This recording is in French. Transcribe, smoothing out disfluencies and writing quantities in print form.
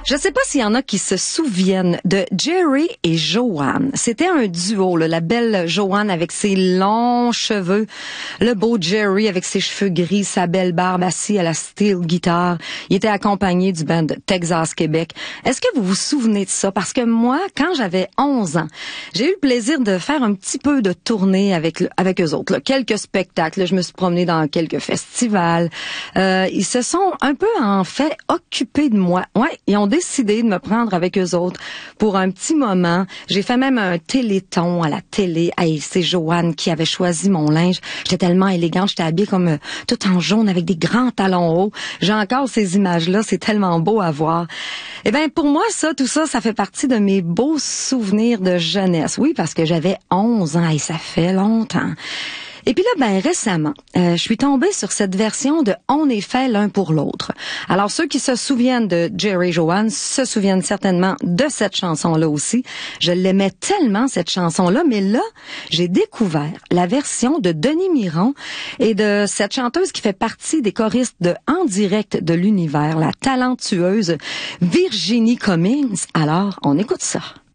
Je sais pas s'il y en a qui se souviennent de Jerry et Joanne. C'était un duo, là, la belle Joanne avec ses longs cheveux, le beau Jerry avec ses cheveux gris, sa belle barbe, assis à la steel guitare. Il était accompagné du band Texas Québec. Est-ce que vous vous souvenez de ça? Parce que moi, quand j'avais 11 ans, j'ai eu le plaisir de faire un petit peu de tournée avec eux autres. Là. Quelques spectacles, là, je me suis promenée dans quelques festivals. Ils se sont un peu, en fait, occupés de moi. Ouais, ils ont décidé de me prendre avec eux autres pour un petit moment. J'ai fait même un téléthon à la télé. Hey, c'est Joanne qui avait choisi mon linge. J'étais tellement élégante, j'étais habillée comme tout en jaune avec des grands talons hauts. J'ai encore ces images-là, c'est tellement beau à voir. Eh ben pour moi, tout ça, ça fait partie de mes beaux souvenirs de jeunesse. Oui, parce que j'avais 11 ans et ça fait longtemps. Et puis là, récemment, je suis tombée sur cette version de On est fait l'un pour l'autre. Alors, ceux qui se souviennent de Jerry et Joanne se souviennent certainement de cette chanson-là aussi. Je l'aimais tellement, cette chanson-là, mais là, j'ai découvert la version de Denis Miron et de cette chanteuse qui fait partie des choristes de En direct de l'univers, la talentueuse Virginie Cummings. Alors, on écoute ça.